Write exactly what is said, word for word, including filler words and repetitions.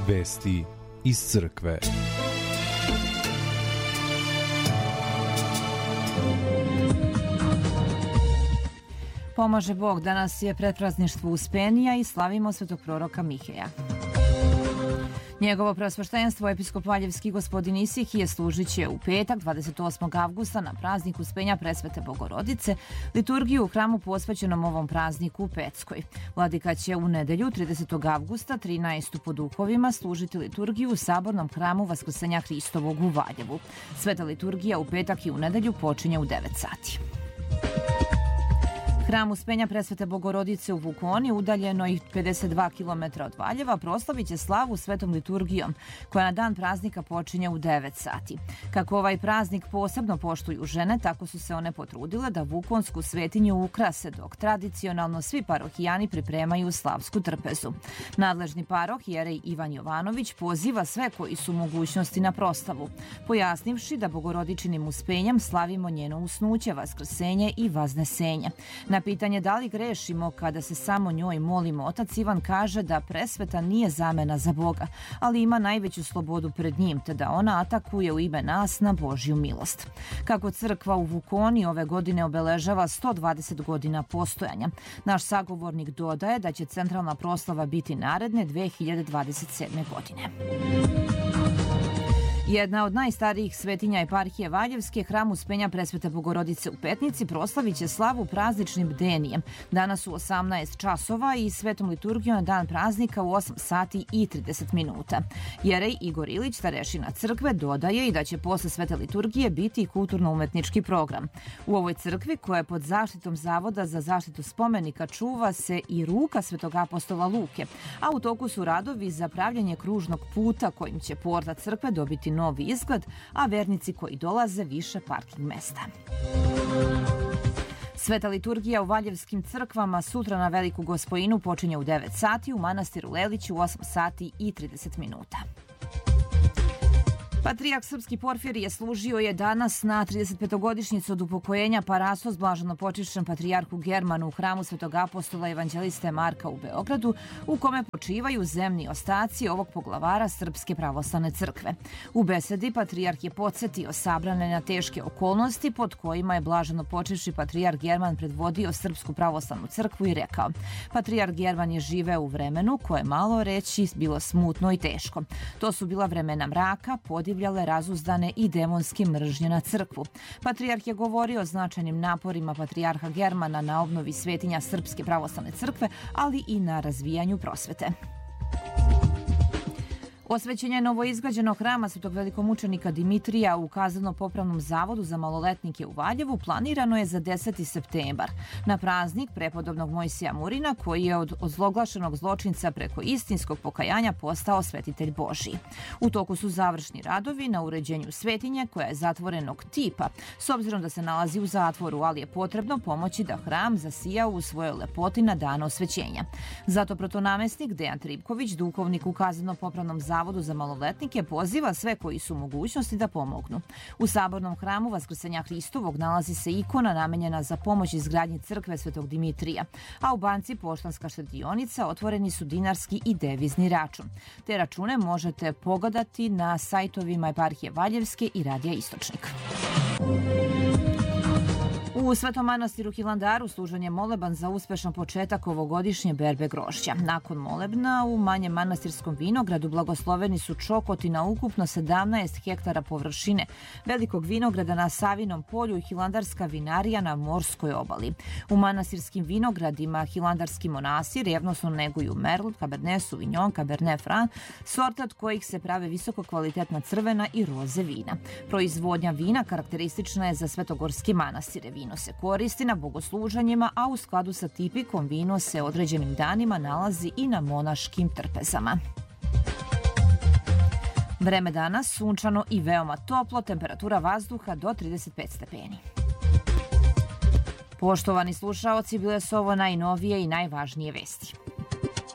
Vesti iz crkve. Pomaže Bog, danas je predprazništvo Uspenija i slavimo svetog proroka Miheja. Njegovo preosveštenstvo, episkop Valjevski gospodin Isihije, služit će u petak, dvadeset osmog avgusta, na praznik Uspenja Presvete Bogorodice, liturgiju u hramu posvećenom ovom prazniku u Peckoj. Vladika će u nedelju, tridesetog avgusta, trinaestog po duhovima, služiti liturgiju u sabornom hramu Vaskrsenja Hristovog u Valjevu. Sveta liturgija u petak i u nedelju počinje u devet sati. Hram Uspenja Presvete Bogorodice u Vukoni, udaljeno ih pedeset dva kilometra od Valjeva, proslavit će slavu svetom liturgijom, koja na dan praznika počinje u devet sati. Kako ovaj praznik posebno poštuju žene, tako su se one potrudile da vukonsku svetinju ukrase, dok tradicionalno svi parohijani pripremaju slavsku trpezu. Nadležni paroh, jerej Ivan Jovanović, poziva sve koji su u mogućnosti na proslavu, pojasnivši da Bogorodičinim uspenjem slavimo njeno usnuće, vaskrsenje i vaznesenje. Na pitanje da li grešimo kada se samo njoj molimo, otac Ivan kaže da presveta nije zamena za Boga, ali ima najveću slobodu pred njim, te da ona atakuje u ime nas na Božju milost. Kako crkva u Vukoni ove godine obeležava sto dvadeset godina postojanja, naš sagovornik dodaje da će centralna proslava biti naredne dve hiljade dvadeset sedme. godine. Jedna od najstarijih svetinja eparhije Valjevske, hram Uspenja Presvete Bogorodice u Petnici, proslavit će slavu prazničnim bdenijem. Danas u osamnaest časova i svetom liturgijom na dan praznika u osam sati i trideset minuta. Jerej Igor Ilić, starešina crkve, dodaje i da će posle svete liturgije biti kulturno-umetnički program. U ovoj crkvi, koja je pod zaštitom Zavoda za zaštitu spomenika, čuva se i ruka svetog apostola Luke, a u toku su radovi za pravljanje kružnog puta kojim će porta crkve dobiti novi izgled, a vernici koji dolaze više parking mesta. Sveta liturgija u Valjevskim crkvama sutra na Veliku Gospojinu počinje u devet sati, u manastiru Lelić u osam sati i trideset minuta. Patrijarh srpski Porfirije služio je danas na trideset petogodišnjicu od upokojenja Parasos blaženo počišćen patrijarhu Germanu u hramu svetog apostola evanđeliste Marka u Beogradu, u kome počivaju zemni ostaci ovog poglavara Srpske pravoslavne crkve. U besedi patrijarh je podsjetio sabrane na teške okolnosti pod kojima je blaženo počišći patrijarh German predvodio Srpsku pravoslavnu crkvu i rekao: Patrijarh German je živeo u vremenu koje malo reći bilo smutno i teško. To su bila vremena mraka, podivljale, razuzdane i demonski mržnje na crkvu. Patrijarh je govorio o značajnim naporima patrijarha Germana na obnovi svetinja Srpske pravoslavne crkve, ali i na razvijanju prosvete. Osvećenje novoizgrađenog hrama svetog velikomučenika Dimitrija u kazneno-popravnom zavodu za maloletnike u Valjevu planirano je za deseti septembar, na praznik prepodobnog Mojsija Murina, koji je od ozloglašenog zločinca preko istinskog pokajanja postao svetitelj Božji. U toku su završni radovi na uređenju svetinje, koja je zatvorenog tipa, s obzirom da se nalazi u zatvoru, ali je potrebno pomoći da hram zasija u svojoj lepoti na dan osvećenja. Zato protonamestnik Dejan Tripković, duhovnik u kazneno-popravnom zavodu Zavodu za maloletnike, poziva sve koji su u mogućnosti da pomognu. U sabornom hramu Vaskrsenja Hristovog nalazi se ikona namenjena za pomoć izgradnji crkve svetog Dimitrija, a u banci Poštanska štedionica otvoreni su dinarski i devizni račun. Te račune možete pogledati na sajtovima eparhije Valjevske i Radija Istočnik. U Svetom manastiru Hilandaru služen je moleban za uspešan početak ovogodišnje berbe grožđa. Nakon molebna u manjem manastirskom vinogradu blagosloveni su čokoti na ukupno sedamnaest hektara površine velikog vinograda na Savinom polju i Hilandarska vinarija na morskoj obali. U manastirskim vinogradima Hilandarski monasi revnosno neguju Merlot, Cabernet Sauvignon, Cabernet Franc, sorte od kojih se prave visoko kvalitetna crvena i roze vina. Proizvodnja vina karakteristična je za svetogorske manastire. Vino se koristi na bogosluženjima, a u skladu sa tipikom vino se određenim danima nalazi i na monaškim trpezama. Vreme danas sunčano i veoma toplo, temperatura vazduha do trideset pet stepeni. Poštovani slušaoci, bile su ovo najnovije i najvažnije vesti.